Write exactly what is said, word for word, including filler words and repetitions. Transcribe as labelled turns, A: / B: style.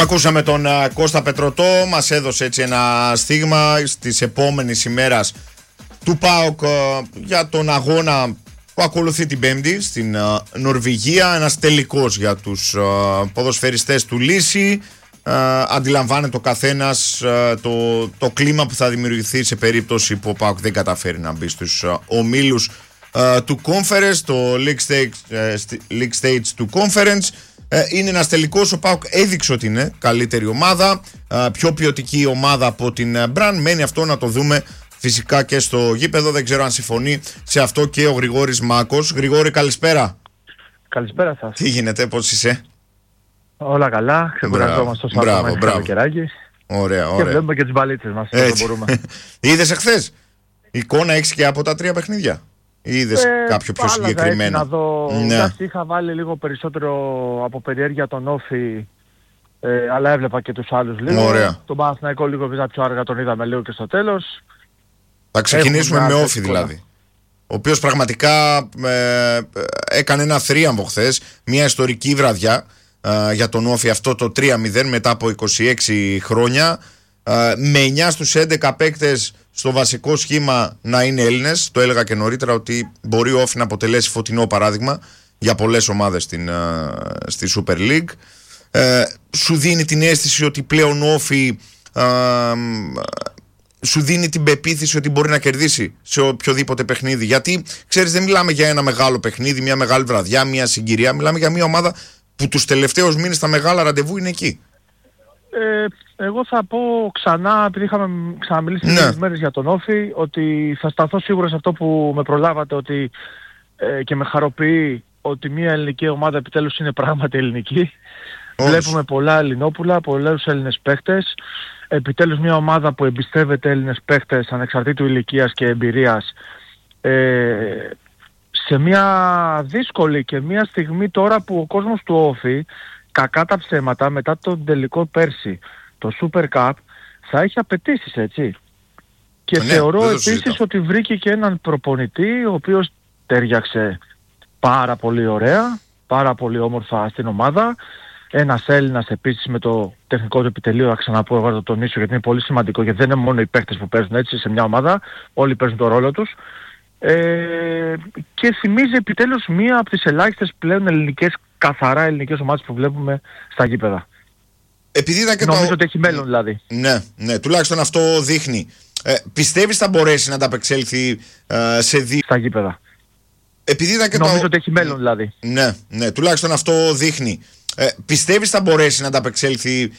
A: Ακούσαμε τον uh, Κώστα Πετρωτό, μας έδωσε έτσι ένα στίγμα στις επόμενες ημέρας του ΠΑΟΚ uh, για τον αγώνα που ακολουθεί την Πέμπτη στην uh, Νορβηγία. Ένας τελικός για τους uh, ποδοσφαιριστές του Λύση. Uh, αντιλαμβάνεται ο καθένας uh, το, το κλίμα που θα δημιουργηθεί σε περίπτωση που ο ΠΑΟΚ δεν καταφέρει να μπει στους uh, ομίλους uh, του Conference, το League Stage, uh, League Stage του Conference. Είναι ένας τελικός, ο ΠΑΟΚ έδειξε ότι είναι καλύτερη ομάδα, πιο ποιοτική ομάδα από την Μπραν. Μένει αυτό να το δούμε φυσικά και στο γήπεδο. Δεν ξέρω αν συμφωνεί σε αυτό και ο Γρηγόρης Μάκος. Γρηγόρη, καλησπέρα.
B: Καλησπέρα σας.
A: Τι γίνεται, πώς είσαι?
B: Όλα καλά, ξεκουραζόμαστε όσο
A: μπράβο, μπράβο.
B: καιράκι.
A: Ωραία, ωραία.
B: Και βλέπουμε και τις μπαλίτσες μας όσο μπορούμε.
A: Είδες εχθές εικόνα έχεις και από τα τρία παιχνίδια? Ή είδες ε, κάποιο πιο συγκεκριμένο?
B: Να δω, ναι. Είχα βάλει λίγο περισσότερο από περιέργεια τον Όφη, ε, αλλά έβλεπα και τους άλλους λίγο.
A: Ωραία.
B: Τον Παναθηναϊκό λίγο πιο αργά, τον είδαμε λίγο και στο τέλος.
A: Θα ξεκινήσουμε Έχουμε με Όφη δηλαδή, ο οποίος πραγματικά ε, έκανε ένα θρίαμβο χθες, μια ιστορική βραδιά ε, για τον Όφη, αυτό το τρία μηδέν μετά από είκοσι έξι χρόνια, ε, με εννιά στους έντεκα παίκτες στο βασικό σχήμα να είναι Έλληνες. Το έλεγα και νωρίτερα ότι μπορεί ο Όφη να αποτελέσει φωτεινό παράδειγμα για πολλές ομάδες στην, uh, στη Super League. Uh, σου δίνει την αίσθηση ότι πλέον ο Όφη uh, σου δίνει την πεποίθηση ότι μπορεί να κερδίσει σε οποιοδήποτε παιχνίδι. Γιατί ξέρεις, δεν μιλάμε για ένα μεγάλο παιχνίδι, μια μεγάλη βραδιά, μια συγκυρία. Μιλάμε για μια ομάδα που τους τελευταίους μήνες τα μεγάλα ραντεβού είναι εκεί.
B: Ε, εγώ θα πω ξανά, επειδή είχαμε ξαναμιλήσει
A: ναι.
B: λίγες μέρες για τον Όφη, ότι θα σταθώ σίγουρα σε αυτό που με προλάβατε, ότι ε, και με χαροποιεί ότι μια ελληνική ομάδα επιτέλους είναι πράγματι ελληνική. Όλους. Βλέπουμε πολλά Ελληνόπουλα, πολλούς Έλληνες παίχτες. Επιτέλους μια ομάδα που εμπιστεύεται Έλληνες παίχτες ανεξαρτήτου ηλικίας και εμπειρίας, ε, σε μια δύσκολη και μια στιγμή τώρα που ο κόσμος του Όφη, κακά τα ψέματα, μετά τον τελικό πέρσι, το Super Cup, θα έχει απαιτήσεις, έτσι. Και ναι, θεωρώ επίσης ότι βρήκε και έναν προπονητή, ο οποίος τέριαξε πάρα πολύ ωραία, πάρα πολύ όμορφα στην ομάδα. Ένας Έλληνας επίσης με το τεχνικό του επιτελείο, θα ξαναπώ εγώ να το τονίσω γιατί είναι πολύ σημαντικό, γιατί δεν είναι μόνο οι παίκτες που παίζουν έτσι σε μια ομάδα, όλοι παίζουν τον ρόλο τους. Ε, και θυμίζει επιτέλους μία από τις ελάχιστες πλέον ελληνικές, καθαρά ελληνικές ομάδες που βλέπουμε στα γήπεδα.
A: Επειδή και
B: Νομίζω
A: το...
B: ότι έχει μέλλον δηλαδή.
A: Ναι, ναι, τουλάχιστον αυτό δείχνει. Ε, πιστεύεις θα μπορέσει να ανταπεξέλθει ε, σε δύο...
B: Στα γήπεδα.
A: Επειδή και
B: Νομίζω
A: το...
B: ότι έχει μέλλον δηλαδή.
A: Ναι, ναι, τουλάχιστον αυτό δείχνει. Ε, πιστεύεις θα μπορέσει να ανταπεξέλθει